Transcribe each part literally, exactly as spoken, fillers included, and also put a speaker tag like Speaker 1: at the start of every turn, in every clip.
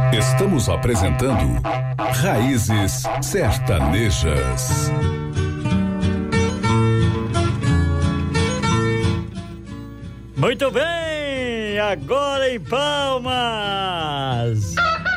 Speaker 1: Estamos apresentando Raízes Sertanejas.
Speaker 2: Muito bem, agora em Palmas.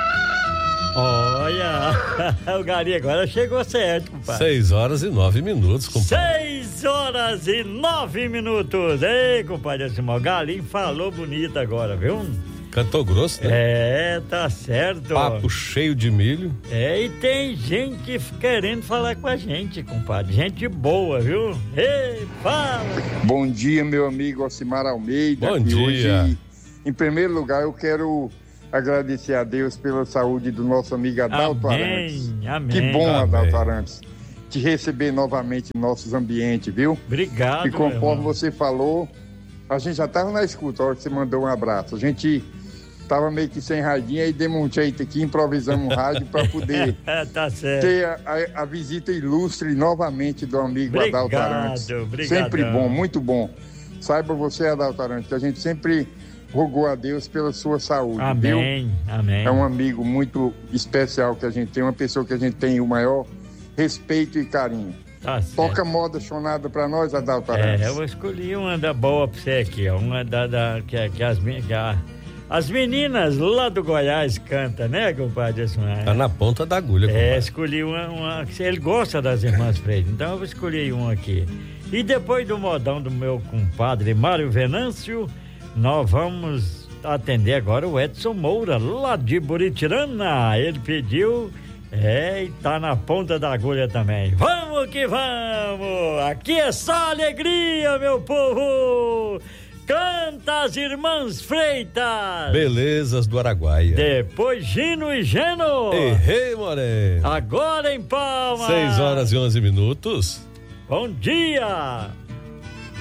Speaker 2: Olha, o Gari agora chegou certo, compadre.
Speaker 3: Seis horas e nove minutos, compadre.
Speaker 2: Seis horas e nove minutos. Ei, compadre, assim, o Galinho falou bonito agora, viu?
Speaker 3: Cantou grosso, né?
Speaker 2: É, tá certo.
Speaker 3: Papo cheio de milho.
Speaker 2: É, e tem gente querendo falar com a gente, compadre. Gente boa, viu? Ei, fala!
Speaker 4: Bom dia, meu amigo Alcimar Almeida.
Speaker 3: Bom
Speaker 4: e
Speaker 3: dia.
Speaker 4: Hoje, em primeiro lugar, eu quero agradecer a Deus pela saúde do nosso amigo Adalto Arantes.
Speaker 2: Amém,
Speaker 4: Que bom,
Speaker 3: amém.
Speaker 4: Adalto Arantes, te receber novamente em nossos ambientes, viu?
Speaker 2: Obrigado,
Speaker 4: E conforme
Speaker 2: meu irmão.
Speaker 4: você falou, a gente já estava na escuta, a hora que você mandou um abraço. A gente tava meio que sem radinho, aí demos um jeito aqui, improvisamos um rádio para poder
Speaker 2: Tá certo.
Speaker 4: ter a, a- a visita ilustre novamente do amigo
Speaker 2: Obrigado,
Speaker 4: Adalto Arantes.
Speaker 2: obrigadão.
Speaker 4: Sempre bom, muito bom. Saiba você, Adalto Arantes, que a gente sempre rogou a Deus pela sua saúde, viu?
Speaker 2: Amém, amém.
Speaker 4: É um amigo muito especial que a gente tem, uma pessoa que a gente tem o maior respeito e carinho.
Speaker 2: Tá certo.
Speaker 4: Toca moda chonada pra nós, Adalto Arantes.
Speaker 2: É, eu escolhi uma da boa pra você aqui, ó. Uma da, da que, que as, men- que a- as meninas lá do Goiás cantam, né, compadre?
Speaker 3: Tá na ponta da agulha,
Speaker 2: É,
Speaker 3: compadre.
Speaker 2: escolhi uma, uma. Ele gosta das irmãs Freire, então eu vou escolher uma aqui. E depois do modão do meu compadre Mário Venâncio, nós vamos atender agora o Edson Moura, lá de Buritirana. Ele pediu, é, e tá na ponta da agulha também. Vamos que vamos! Aqui é só alegria, meu povo! Canta as irmãs Freitas!
Speaker 3: Belezas do Araguaia.
Speaker 2: Depois Gino e Geno!
Speaker 3: Errei, Moreno.
Speaker 2: Agora em Palmas!
Speaker 3: Seis horas e onze minutos.
Speaker 2: Bom dia!